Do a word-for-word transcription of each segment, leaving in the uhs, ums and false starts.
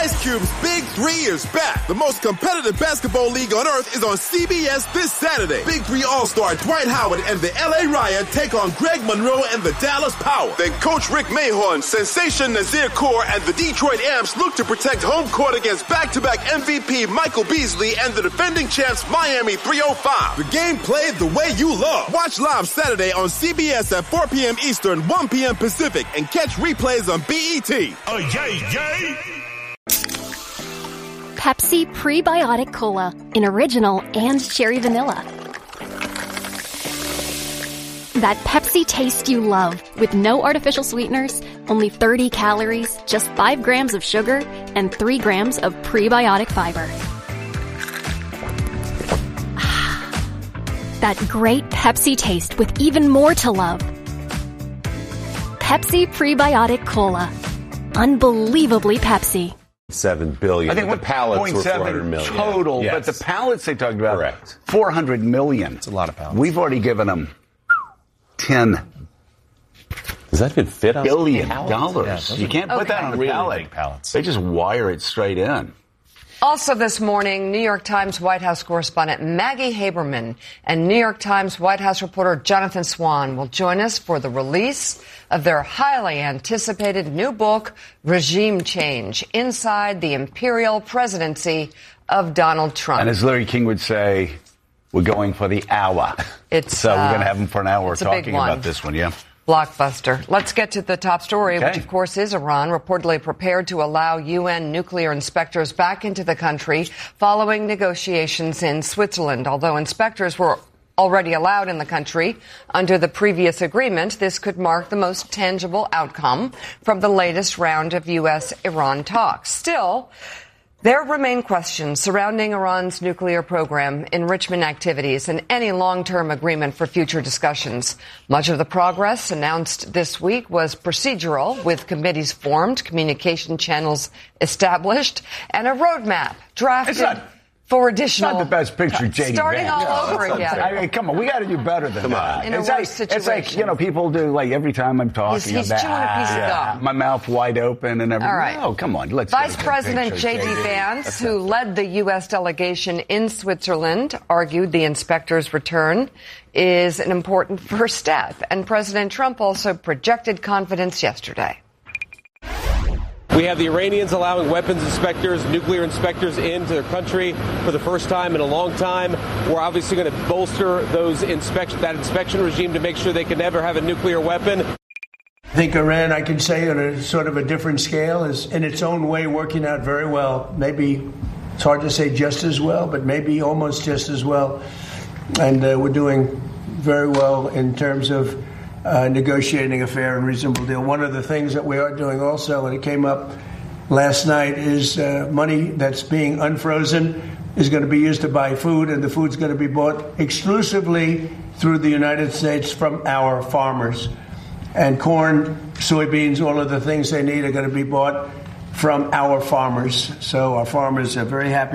Ice Cube's Big Three is back. The most competitive basketball league on earth is on C B S this Saturday. Big Three All-Star Dwight Howard and the L A Riot take on Greg Monroe and the Dallas Power. Then Coach Rick Mahorn, Sensation Nazir Kaur, and the Detroit Amps look to protect home court against back-to-back M V P Michael Beasley and the defending champs Miami three oh five. The game played the way you love. Watch live Saturday on C B S at four p.m. Eastern, one p.m. Pacific, and catch replays on B E T. Oh, yay, yay! Pepsi Prebiotic Cola in original and cherry vanilla. That Pepsi taste you love with no artificial sweeteners, only thirty calories, just five grams of sugar, and three grams of prebiotic fiber. That great Pepsi taste with even more to love. Pepsi Prebiotic Cola. Unbelievably Pepsi. Seven billion. I think the pallets were four hundred million total, yes. But the pallets they talked about, correct, four hundred million. It's a lot of pallets. We've already given them ten. Does that even fit on billion dollars? Yeah, you can't put okay. that on a really pallet. Big pallets. They just wire it straight in. Also this morning, New York Times White House correspondent Maggie Haberman and New York Times White House reporter Jonathan Swan will join us for the release of their highly anticipated new book, Regime Change, Inside the Imperial Presidency of Donald Trump. And as Larry King would say, we're going for the hour. It's, so we're uh, going to have him for an hour it's a big talking one. about this one, yeah? Blockbuster. Let's get to the top story, okay. which, of course, is Iran reportedly prepared to allow U N nuclear inspectors back into the country following negotiations in Switzerland. Although inspectors were already allowed in the country under the previous agreement, this could mark the most tangible outcome from the latest round of U S Iran talks. Still, there remain questions surrounding Iran's nuclear program, enrichment activities, and any long-term agreement for future discussions. Much of the progress announced this week was procedural, with committees formed, communication channels established, and a roadmap drafted for additional... It's not the best picture, J D Starting Vance. all No, over again. I mean, come on, we got to do better than come that. on. In a it's, worse like, it's like, you know, people do, like, every time I'm talking He's, he's about... chewing a piece of gum. My mouth wide open and everything. All right. Oh, come on, let's Vice get a President picture, J D Vance, who led the U S delegation in Switzerland, argued the inspectors' return is an important first step. And President Trump also projected confidence yesterday. We have the Iranians allowing weapons inspectors, nuclear inspectors into their country for the first time in a long time. We're obviously going to bolster those inspection, that inspection regime to make sure they can never have a nuclear weapon. I think Iran, I can say on a sort of a different scale, is in its own way working out very well. Maybe it's hard to say just as well, but maybe almost just as well. And uh, we're doing very well in terms of Uh, negotiating a fair and reasonable deal. One of the things that we are doing also, and it came up last night, is uh, money that's being unfrozen is going to be used to buy food, and the food's going to be bought exclusively through the United States from our farmers. And corn, soybeans, all of the things they need are going to be bought from our farmers. So our farmers are very happy.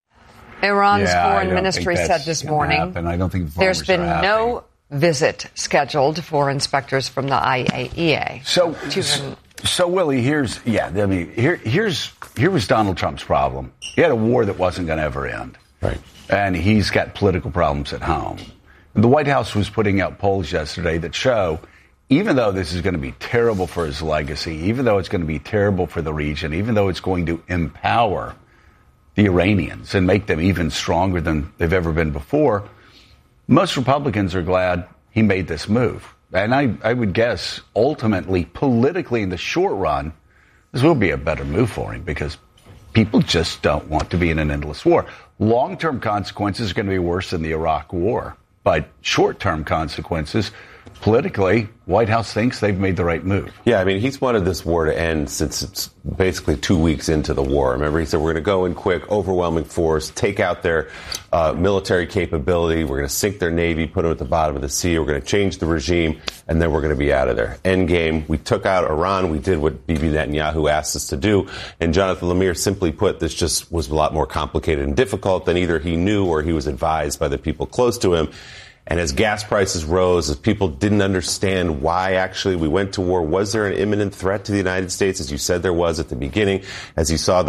Iran's yeah, foreign ministry said this morning I don't think the there's been are no visit scheduled for inspectors from the I A E A. So, so Willie, here's yeah. I mean, here, here's here was Donald Trump's problem. He had a war that wasn't going to ever end, right? And he's got political problems at home. The White House was putting out polls yesterday that show, even though this is going to be terrible for his legacy, even though it's going to be terrible for the region, even though it's going to empower the Iranians and make them even stronger than they've ever been before, most Republicans are glad he made this move. And I, I would guess, ultimately, politically, in the short run, this will be a better move for him because people just don't want to be in an endless war. Long-term consequences are going to be worse than the Iraq War. But short-term consequences, politically, White House thinks they've made the right move. Yeah, I mean, he's wanted this war to end since it's basically two weeks into the war. Remember, he said, we're going to go in quick, overwhelming force, take out their uh, military capability. We're going to sink their navy, put them at the bottom of the sea. We're going to change the regime, and then we're going to be out of there. End game. We took out Iran. We did what Bibi Netanyahu asked us to do. And Jonathan Lemire simply put, this just was a lot more complicated and difficult than either he knew or he was advised by the people close to him. And as gas prices rose, as people didn't understand why actually we went to war, was there an imminent threat to the United States, as you said there was at the beginning, as he saw the